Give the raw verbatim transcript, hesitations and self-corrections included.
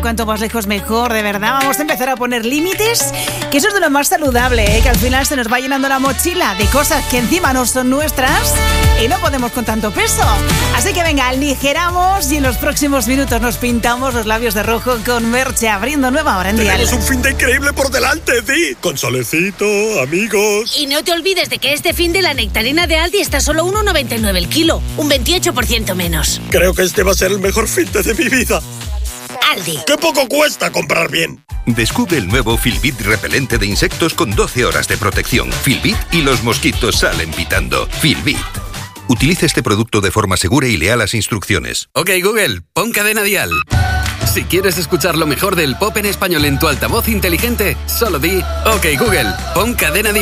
Cuanto más lejos mejor, de verdad. Vamos a empezar a poner límites, que eso es de lo más saludable, ¿eh? Que al final se nos va llenando la mochila de cosas que encima no son nuestras y no podemos con tanto peso. Así que venga, aligeramos y en los próximos minutos nos pintamos los labios de rojo con Merche, abriendo nueva hora en Dial. Tenemos un fin de increíble por delante, sí. Con solecito, amigos. Y no te olvides de que este fin de la nectarina de Aldi está solo uno noventa y nueve el kilo, un veintiocho por ciento menos. Creo que este va a ser el mejor fin de mi vida. Aldi. ¡Qué poco cuesta comprar bien! Descubre el nuevo Filbit repelente de insectos con doce horas de protección. Filbit y los mosquitos salen pitando. Filbit. Utiliza este producto de forma segura y lea las instrucciones. Ok, Google, pon Cadena Dial. Si quieres escuchar lo mejor del pop en español en tu altavoz inteligente, solo di OK Google, pon Cadena Dial.